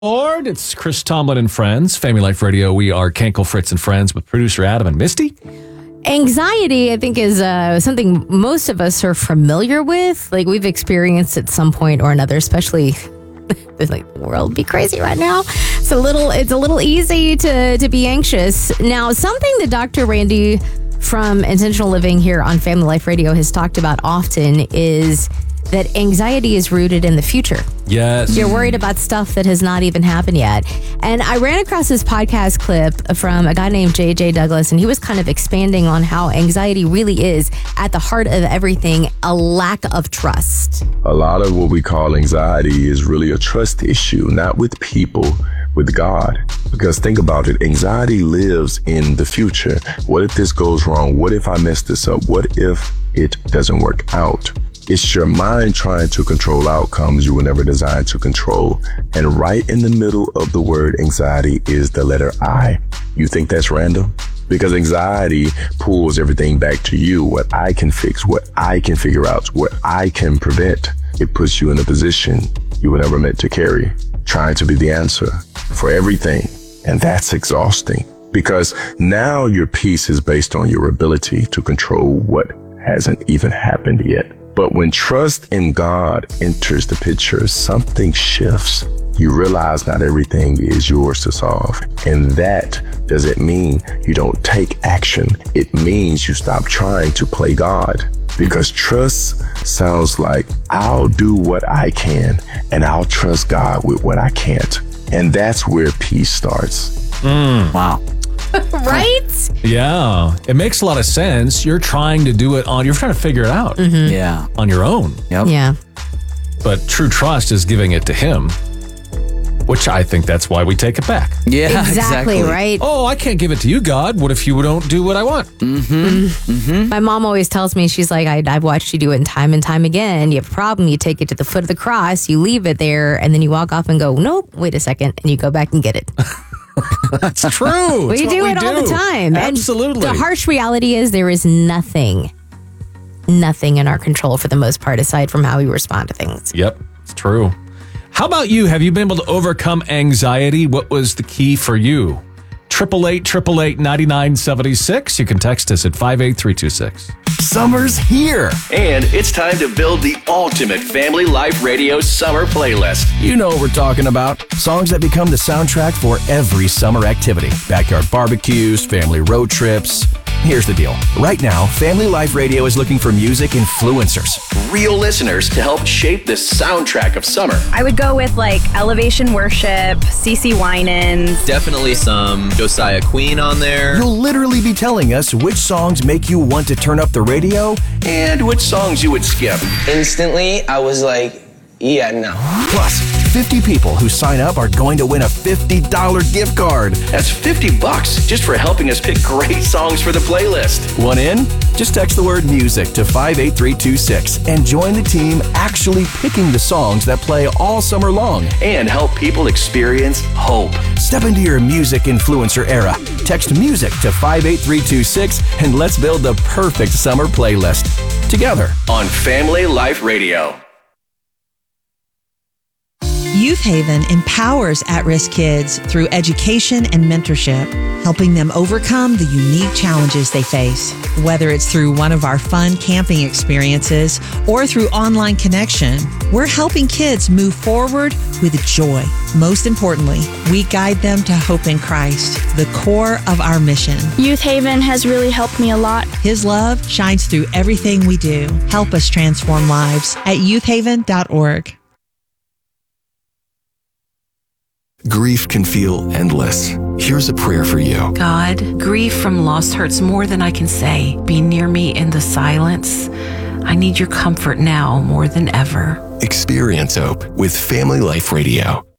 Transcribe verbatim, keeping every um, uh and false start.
Lord, it's Chris Tomlin and Friends, Family Life Radio. We are Kenkel, Fritz, and Friends with producer Adam and Misty. Anxiety, I think, is uh, something most of us are familiar with. Like, we've experienced at some point or another, especially like the world be crazy right now. It's a little, it's a little easy to, to be anxious. Now, something that Doctor Randy from Intentional Living here on Family Life Radio has talked about often is that anxiety is rooted in the future. Yes. You're worried about stuff that has not even happened yet. And I ran across this podcast clip from a guy named J J Douglas, and he was kind of expanding on how anxiety really is, at the heart of everything, a lack of trust. A lot of what we call anxiety is really a trust issue, not with people, with God. Because think about it, anxiety lives in the future. What if this goes wrong? What if I mess this up? What if it doesn't work out? It's your mind trying to control outcomes you were never designed to control. And right in the middle of the word anxiety is the letter I. You think that's random? Because anxiety pulls everything back to you, what I can fix, what I can figure out, what I can prevent. It puts you in a position you were never meant to carry, trying to be the answer for everything. And that's exhausting, because now your peace is based on your ability to control what hasn't even happened yet. But when trust in God enters the picture, something shifts. You realize not everything is yours to solve. And that doesn't mean you don't take action. It means you stop trying to play God. Because trust sounds like, I'll do what I can, and I'll trust God with what I can't. And that's where peace starts. Mm. Wow. Right? Yeah. It makes a lot of sense. You're trying to do it on, you're trying to figure it out. Mm-hmm. Yeah. On your own. Yep. Yeah. But true trust is giving it to Him, which I think that's why we take it back. Yeah, exactly, exactly. right? Oh, I can't give it to you, God. What if you don't do what I want? Mm-hmm. Mm-hmm. My mom always tells me, she's like, I, I've watched you do it time and time again. You have a problem, you take it to the foot of the cross, you leave it there, and then you walk off and go, nope, wait a second, and you go back and get it. That's true. We do it all the time. Absolutely. And the harsh reality is there is nothing, nothing in our control for the most part, aside from how we respond to things. Yep, it's true. How about you? Have you been able to overcome anxiety? What was the key for you? eight eight eight, eight eight eight, nine nine seven six. You can text us at five eight three two six. Summer's here, and it's time to build the ultimate Family Life Radio summer playlist. You know what we're talking about. Songs that become the soundtrack for every summer activity. Backyard barbecues, family road trips. Here's the deal. Right now, Family Life Radio is looking for music influencers, real listeners to help shape this soundtrack of summer. I would go with like Elevation Worship, C C Winans. Definitely some Josiah Queen on there. You'll literally be telling us which songs make you want to turn up the radio and which songs you would skip. Instantly, I was like, yeah, no. Plus, fifty people who sign up are going to win a fifty dollars gift card. That's fifty bucks just for helping us pick great songs for the playlist. Want in? Just text the word music to five eight three two six and join the team actually picking the songs that play all summer long and help people experience hope. Step into your music influencer era. Text music to five eight three two six and let's build the perfect summer playlist together on Family Life Radio. Youth Haven empowers at-risk kids through education and mentorship, helping them overcome the unique challenges they face. Whether it's through one of our fun camping experiences or through online connection, we're helping kids move forward with joy. Most importantly, we guide them to hope in Christ, the core of our mission. Youth Haven has really helped me a lot. His love shines through everything we do. Help us transform lives at youth haven dot org. Grief can feel endless. Here's a prayer for you. God, grief from loss hurts more than I can say. Be near me in the silence. I need your comfort now more than ever. Experience hope with Family Life Radio.